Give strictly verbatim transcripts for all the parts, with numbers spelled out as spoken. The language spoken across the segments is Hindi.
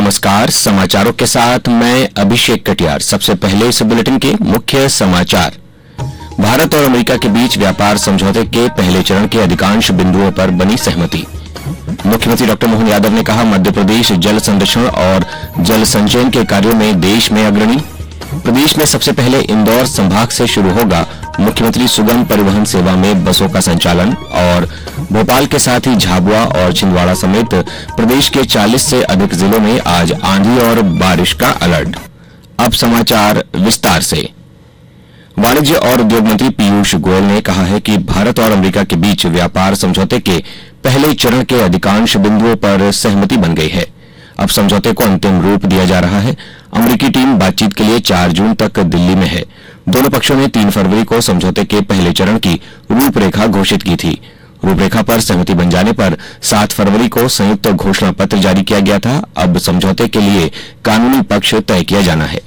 नमस्कार। समाचारों के साथ मैं अभिषेक कटियार। सबसे पहले इस बुलेटिन के मुख्य समाचार। भारत और अमेरिका के बीच व्यापार समझौते के पहले चरण के अधिकांश बिंदुओं पर बनी सहमति। मुख्यमंत्री डॉक्टर मोहन यादव ने कहा, मध्य प्रदेश जल संरक्षण और जल संचयन के कार्यों में देश में अग्रणी। प्रदेश में सबसे पहले इंदौर संभाग से शुरू होगा मुख्यमंत्री सुगम परिवहन सेवा में बसों का संचालन। और भोपाल के साथ ही झाबुआ और छिंदवाड़ा समेत प्रदेश के चालीस से अधिक जिलों में आज आंधी और बारिश का अलर्ट। अब समाचार विस्तार से। वाणिज्य और उद्योग मंत्री पीयूष गोयल ने कहा है कि भारत और अमेरिका के बीच व्यापार समझौते के पहले चरण के अधिकांश बिंदुओं पर सहमति बन गई है। अब समझौते को अंतिम रूप दिया जा रहा है। अमेरिकी टीम बातचीत के लिए चार जून तक दिल्ली में है। दोनों पक्षों ने तीन फरवरी को समझौते के पहले चरण की रूपरेखा घोषित की थी। रूपरेखा पर सहमति बन जाने पर सात फरवरी को संयुक्त घोषणा पत्र जारी किया गया था। अब समझौते के लिए कानूनी पक्ष तय किया जाना है।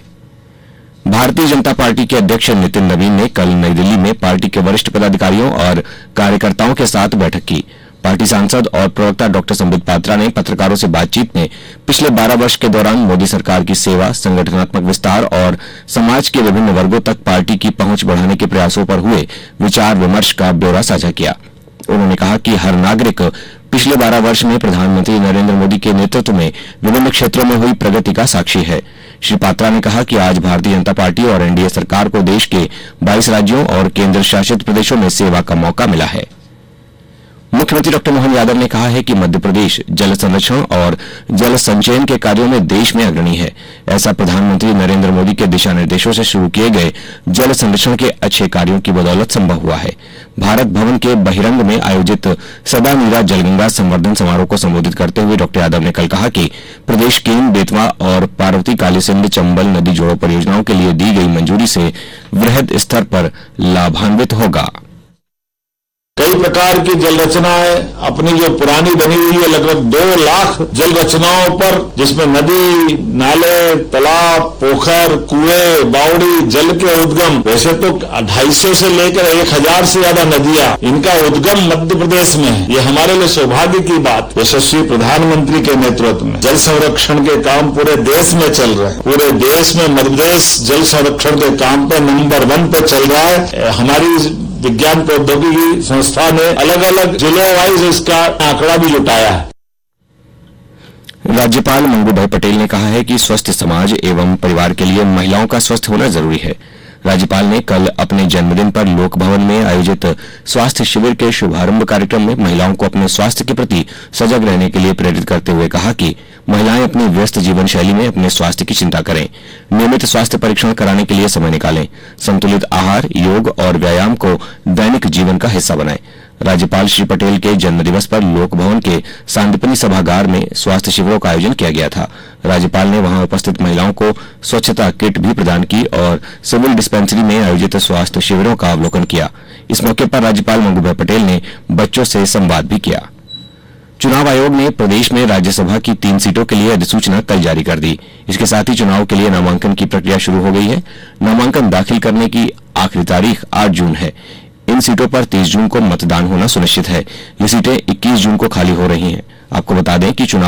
भारतीय जनता पार्टी के अध्यक्ष नितिन नवीन ने कल नई दिल्ली में पार्टी के वरिष्ठ पदाधिकारियों और कार्यकर्ताओं के साथ बैठक की। पार्टी सांसद और प्रवक्ता डॉक्टर संबित पात्रा ने पत्रकारों से बातचीत में पिछले बारह वर्ष के दौरान मोदी सरकार की सेवा, संगठनात्मक विस्तार और समाज के विभिन्न वर्गों तक पार्टी की पहुंच बढ़ाने के प्रयासों पर हुए विचार विमर्श का ब्यौरा साझा किया। उन्होंने कहा कि हर नागरिक पिछले बारह वर्ष में प्रधानमंत्री नरेंद्र मोदी के नेतृत्व में विभिन्न क्षेत्रों में हुई प्रगति का साक्षी है। श्री पात्रा ने कहा कि आज भारतीय जनता पार्टी और एनडीए सरकार को देश के बाईस राज्यों और केंद्र शासित प्रदेशों में सेवा का मौका मिला है। मुख्यमंत्री डॉक्टर मोहन यादव ने कहा है कि मध्य प्रदेश जल संरक्षण और जल संचयन के कार्यों में देश में अग्रणी है। ऐसा प्रधानमंत्री नरेंद्र मोदी के दिशा निर्देशों से शुरू किए गए जल संरक्षण के अच्छे कार्यों की बदौलत संभव हुआ है। भारत भवन के बहिरंग में आयोजित सदा नीरा जलगंगा संवर्धन समारोह को संबोधित करते हुए डॉक्टर यादव ने कल कहा कि प्रदेश केन, बेतवा और पार्वती कालीसिंध चंबल नदी जोड़ो परियोजनाओं के लिए दी गई मंजूरी से वृहद स्तर पर लाभान्वित होगा। कई प्रकार की जल रचनाएं अपनी जो पुरानी बनी हुई है, लगभग दो लाख जल रचनाओं पर, जिसमें नदी, नाले, तालाब, पोखर, कुएं, बावड़ी, जल के उद्गम, वैसे तो ढाई सौ से लेकर एक हजार से ज्यादा नदियां, इनका उद्गम मध्य प्रदेश में है। ये हमारे लिए सौभाग्य की बात। यशस्वी प्रधानमंत्री के नेतृत्व में जल संरक्षण के काम पूरे देश में चल रहे हैं। पूरे देश में मध्य प्रदेश जल संरक्षण के काम पे नंबर वन पे चल रहा है। हमारी विज्ञान प्रौद्योगिकी संस्था ने अलग अलग जिलों वाइज इसका आंकड़ा भी जुटाया है। राज्यपाल मंगू भाई पटेल ने कहा है कि स्वस्थ समाज एवं परिवार के लिए महिलाओं का स्वस्थ होना जरूरी है। राज्यपाल ने कल अपने जन्मदिन पर लोक भवन में आयोजित स्वास्थ्य शिविर के शुभारंभ कार्यक्रम में महिलाओं को अपने स्वास्थ्य के प्रति सजग रहने के लिए प्रेरित करते हुए कहा कि महिलाएं अपनी व्यस्त जीवन शैली में अपने स्वास्थ्य की चिंता करें, नियमित स्वास्थ्य परीक्षण कराने के लिए समय निकालें, संतुलित आहार, योग और व्यायाम को दैनिक जीवन का हिस्सा बनाएं। राज्यपाल श्री पटेल के जन्मदिवस पर लोक भवन के सांदीपनि सभागार में स्वास्थ्य शिविरों का आयोजन किया गया था। राज्यपाल ने वहां उपस्थित महिलाओं को स्वच्छता किट भी प्रदान की और सिविल डिस्पेंसरी में आयोजित स्वास्थ्य शिविरों का अवलोकन किया। इस मौके पर राज्यपाल मंगू भाई पटेल ने बच्चों से संवाद भी किया। चुनाव आयोग ने प्रदेश में राज्यसभा की तीन सीटों के लिए अधिसूचना कल जारी कर दी। इसके साथ ही चुनाव के लिए नामांकन की प्रक्रिया शुरू हो गई है। नामांकन दाखिल करने की आखिरी तारीख आठ जून है। इन सीटों पर तीस जून को मतदान होना सुनिश्चित है। ये सीटें इक्कीस जून को खाली हो रही हैं। आपको बता दें कि चुनाव